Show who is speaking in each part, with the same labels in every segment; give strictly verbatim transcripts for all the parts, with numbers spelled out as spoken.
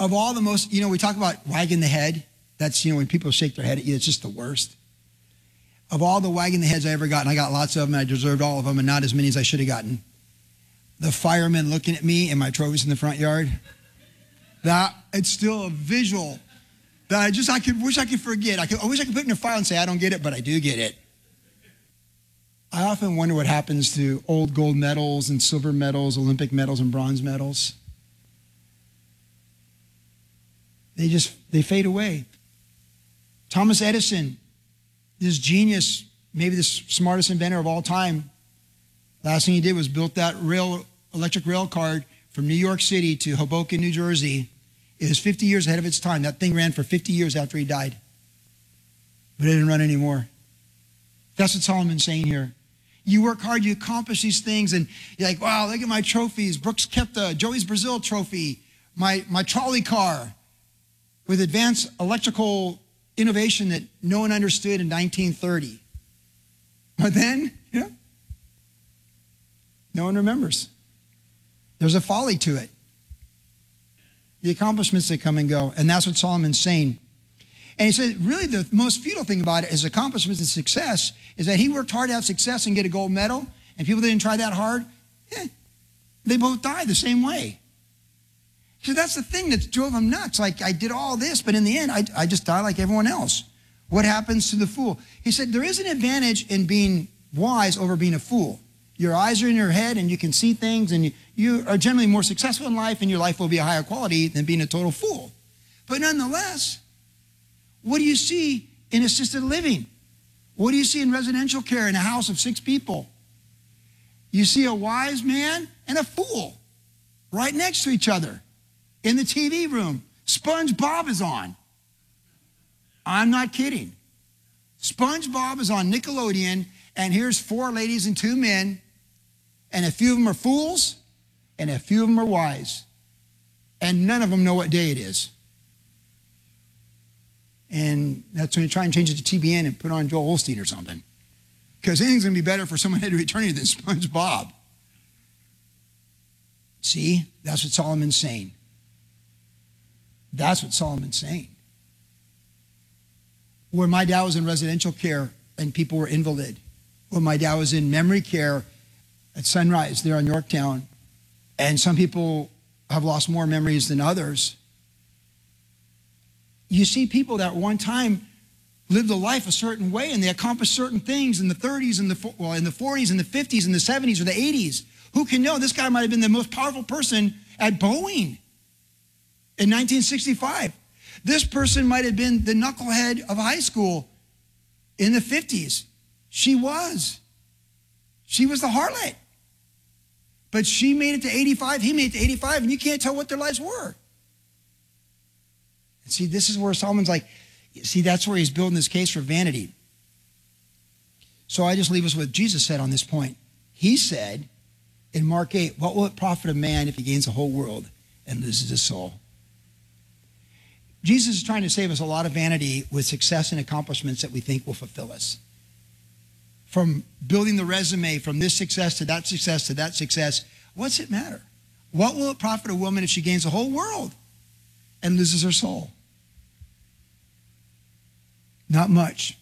Speaker 1: Of all the most, you know, we talk about wagging the head. That's, you know, when people shake their head at you, it's just the worst. Of all the wagging the heads I ever got, and I got lots of them, and I deserved all of them, and not as many as I should have gotten. The firemen looking at me and my trophies in the front yard. That, it's still a visual that I just, I could, wish I could forget. I, could, I wish I could put it in a file and say, I don't get it, but I do get it. I often wonder what happens to old gold medals and silver medals, Olympic medals and bronze medals. They just, they fade away. Thomas Edison, this genius, maybe the smartest inventor of all time, last thing he did was built that rail, electric rail car from New York City to Hoboken, New Jersey. It was fifty years ahead of its time. That thing ran for fifty years after he died. But it didn't run anymore. That's what Solomon's saying here. You work hard, you accomplish these things, and you're like, wow, look at my trophies. Brooks kept the Joey's Brazil trophy, my, my trolley car with advanced electrical innovation that no one understood in nineteen thirty. But then, you know, no one remembers. There's a folly to it. The accomplishments that come and go. And that's what Solomon's saying. And he said, really the most futile thing about it is accomplishments and success is that he worked hard to have success and get a gold medal, and people that didn't try that hard, eh, they both died the same way. So that's the thing that drove him nuts. Like, I did all this, but in the end, I, I just die like everyone else. What happens to the fool? He said, there is an advantage in being wise over being a fool. Your eyes are in your head and you can see things, and you, you are generally more successful in life, and your life will be a higher quality than being a total fool. But nonetheless, what do you see in assisted living? What do you see in residential care in a house of six people? You see a wise man and a fool right next to each other in the T V room. SpongeBob is on. I'm not kidding. SpongeBob is on Nickelodeon, and here's four ladies and two men, and a few of them are fools, and a few of them are wise, and none of them know what day it is. And that's when you try and change it to T B N and put on Joel Osteen or something, because anything's going to be better for someone headed to eternity than SpongeBob. See, that's what Solomon's saying. That's what Solomon's saying. When my dad was in residential care and people were invalid, when my dad was in memory care at Sunrise there in Yorktown, and some people have lost more memories than others, you see people that one time lived a life a certain way, and they accomplished certain things in the thirties and the well, in the forties and the fifties and the seventies or the eighties. Who can know? This guy might have been the most powerful person at Boeing in nineteen sixty-five. This person might have been the knucklehead of high school in the fifties. She was. She was the harlot. But she made it to eighty-five, he made it to eighty-five, and you can't tell what their lives were. And see, this is where Solomon's like, see, that's where he's building this case for vanity. So I just leave us with what Jesus said on this point. He said in Mark eight, what will it profit a man if he gains the whole world and loses his soul? Jesus is trying to save us a lot of vanity with success and accomplishments that we think will fulfill us. From building the resume, from this success to that success to that success, what's it matter? What will it profit a woman if she gains the whole world and loses her soul? Not much.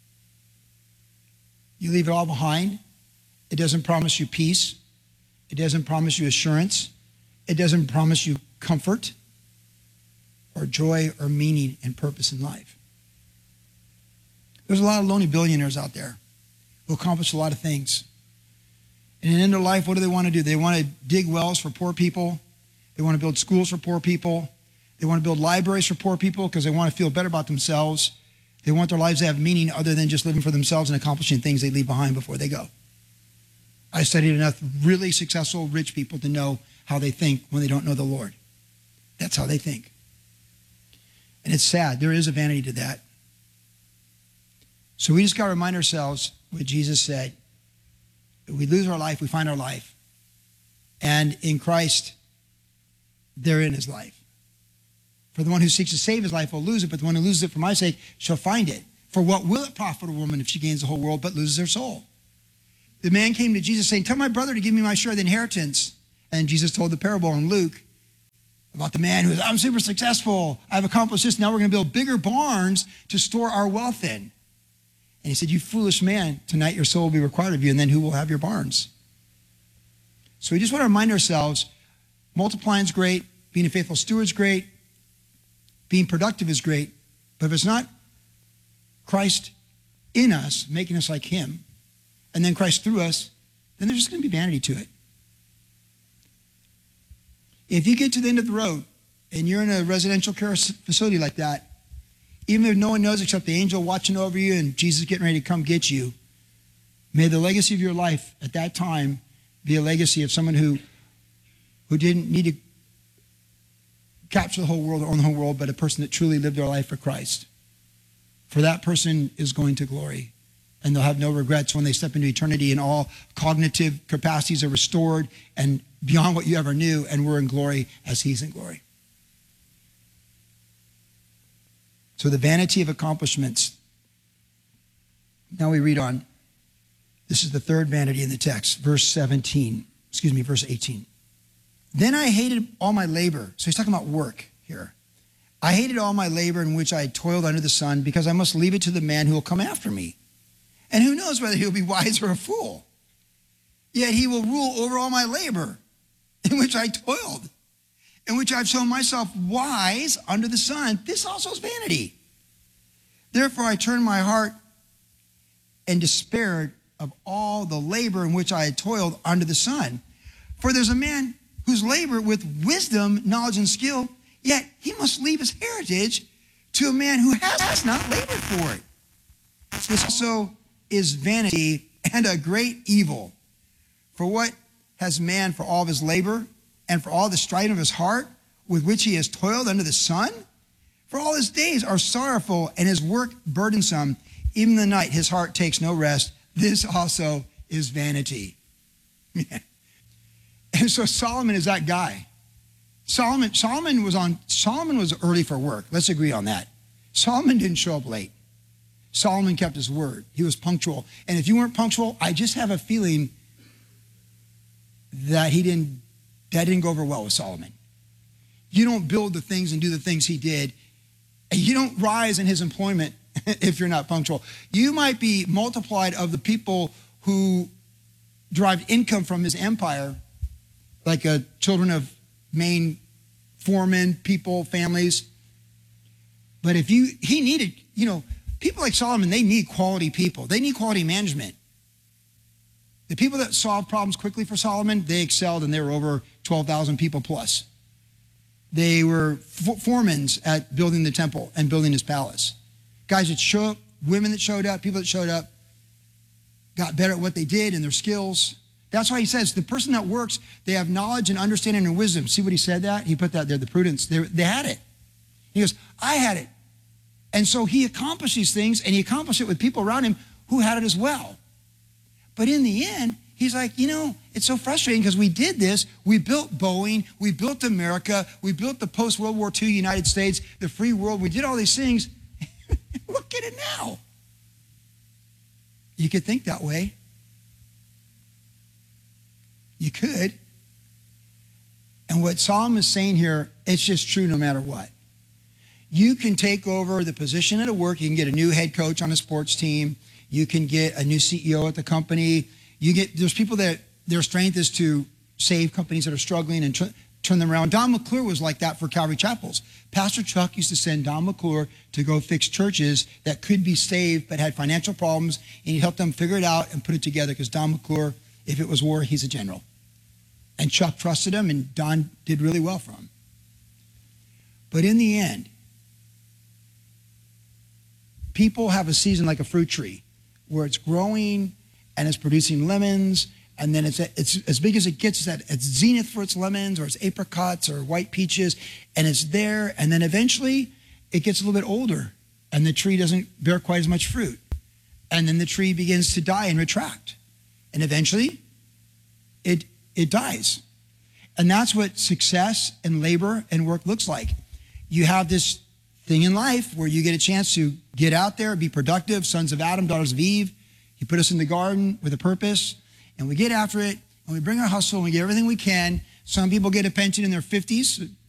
Speaker 1: You leave it all behind. It doesn't promise you peace. It doesn't promise you assurance. It doesn't promise you comfort or joy or meaning and purpose in life. There's a lot of lonely billionaires out there who accomplish a lot of things. And in their life, what do they want to do? They want to dig wells for poor people. They want to build schools for poor people. They want to build libraries for poor people because they want to feel better about themselves. They want their lives to have meaning other than just living for themselves and accomplishing things they leave behind before they go. I studied enough really successful rich people to know how they think when they don't know the Lord. That's how they think. And it's sad. There is a vanity to that. So we just got to remind ourselves what Jesus said. If we lose our life, we find our life. And in Christ, therein is life. For the one who seeks to save his life will lose it, but the one who loses it for my sake shall find it. For what will it profit a woman if she gains the whole world but loses her soul? The man came to Jesus saying, tell my brother to give me my share of the inheritance. And Jesus told the parable in Luke. about the man who is, I'm super successful. I've accomplished this. Now we're going to build bigger barns to store our wealth in. And he said, you foolish man, tonight your soul will be required of you, and then who will have your barns? So we just want to remind ourselves, multiplying is great, being a faithful steward is great, being productive is great, but if it's not Christ in us, making us like him, and then Christ through us, then there's just going to be vanity to it. If you get to the end of the road and you're in a residential care facility like that, even if no one knows except the angel watching over you and Jesus getting ready to come get you, may the legacy of your life at that time be a legacy of someone who, who didn't need to capture the whole world or own the whole world, but a person that truly lived their life for Christ. For that person is going to glory, and they'll have no regrets when they step into eternity, and all cognitive capacities are restored and beyond what you ever knew, and we're in glory as he's in glory. So the vanity of accomplishments. Now we read on. This is the third vanity in the text, verse seventeen, excuse me, verse eighteen. Then I hated all my labor. So he's talking about work here. I hated all my labor in which I had toiled under the sun, because I must leave it to the man who will come after me. And who knows whether he'll be wise or a fool. Yet he will rule over all my labor in which I toiled, in which I've shown myself wise under the sun. This also is vanity. Therefore I turned my heart and despaired of all the labor in which I had toiled under the sun. For there's a man whose labor with wisdom, knowledge, and skill, yet he must leave his heritage to a man who has not labored for it. This also is vanity and a great evil. For what has man for all of his labor and for all the strife of his heart with which he has toiled under the sun? For all his days are sorrowful and his work burdensome. Even in the night his heart takes no rest. This also is vanity. And so Solomon is that guy. Solomon, Solomon was on, Solomon was early for work. Let's agree on that. Solomon didn't show up late. Solomon kept his word. He was punctual. And if you weren't punctual, I just have a feeling that he didn't, that didn't go over well with Solomon. You don't build the things and do the things he did. And you don't rise in his employment if you're not punctual. You might be multiplied of the people who derived income from his empire, like a children of main foremen, people, families. But if you, he needed, you know, people like Solomon, they need quality people. They need quality management. The people that solved problems quickly for Solomon, they excelled, and they were over twelve thousand people plus. They were foremans at building the temple and building his palace. Guys that showed up, women that showed up, people that showed up, got better at what they did and their skills. That's why he says the person that works, they have knowledge and understanding and wisdom. See what he said that? He put that there, the prudence. They, they had it. He goes, I had it. And so he accomplished these things, and he accomplished it with people around him who had it as well. But in the end, he's like, you know, it's so frustrating because we did this. We built Boeing. We built America. We built the post-World War Two United States, the free world. We did all these things. Look at it now. You could think that way. You could. And what Solomon is saying here, it's just true no matter what. You can take over the position at a work. You can get a new head coach on a sports team. You can get a new C E O at the company. You get, there's people that their strength is to save companies that are struggling and tr- turn them around. Don McClure was like that for Calvary Chapels. Pastor Chuck used to send Don McClure to go fix churches that could be saved but had financial problems, and he helped them figure it out and put it together, because Don McClure, if it was war, he's a general. And Chuck trusted him, and Don did really well for him. But in the end, people have a season like a fruit tree where it's growing and it's producing lemons, and then it's it's as big as it gets. It's at its zenith for its lemons or its apricots or white peaches, and it's there, and then eventually it gets a little bit older and the tree doesn't bear quite as much fruit. And then the tree begins to die and retract. And eventually it it dies. And that's what success and labor and work looks like. You have this thing in life where you get a chance to get out there, be productive, sons of Adam, daughters of Eve. He put us in the garden with a purpose, and we get after it, and we bring our hustle, and we get everything we can. Some people get a pension in their fifties,